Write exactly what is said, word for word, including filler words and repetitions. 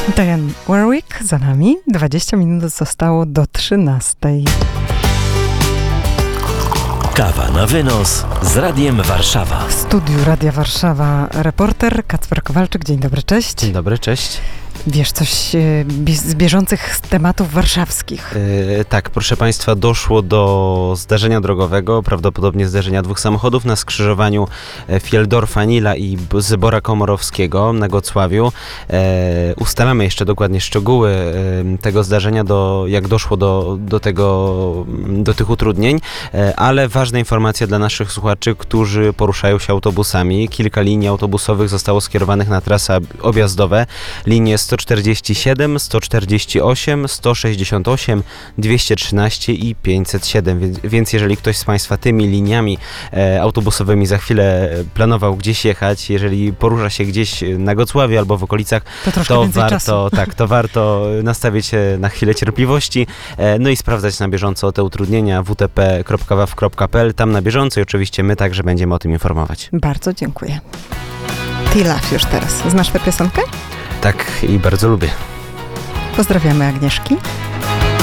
Dionne Warwick za nami. dwadzieścia minut zostało do trzynastej. Kawa na wynos z Radiem Warszawa. W studiu Radia Warszawa reporter Kacper Kowalczyk. Dzień dobry, cześć. Dzień dobry, cześć. Wiesz coś e, z bieżących tematów warszawskich? Yy, tak, proszę Państwa, doszło do zdarzenia drogowego, prawdopodobnie zdarzenia dwóch samochodów na skrzyżowaniu Fieldorfa-Nila i Zybora Komorowskiego na Gocławiu. Yy, ustalamy jeszcze dokładnie szczegóły yy, tego zdarzenia, do, jak doszło do, do, tego, do tych utrudnień, yy, ale ważna informacja dla naszych słuchaczy, którzy poruszają się autobusami. Kilka linii autobusowych zostało skierowanych na trasy objazdowe. Linie sto czterdzieści siedem, sto czterdzieści osiem, sto sześćdziesiąt osiem, dwieście trzynaście i pięćset siedem, więc, więc jeżeli ktoś z Państwa tymi liniami e, autobusowymi za chwilę planował gdzieś jechać, jeżeli porusza się gdzieś na Gocławiu albo w okolicach, to, to warto, tak, to warto nastawić się na chwilę cierpliwości, e, no i sprawdzać na bieżąco te utrudnienia w w p kropka w a w kropka p l, tam na bieżąco i oczywiście my także będziemy o tym informować. Bardzo dziękuję. Tilaf już teraz. Znasz tę piosenkę? Tak, i bardzo lubię. Pozdrawiamy Agnieszki.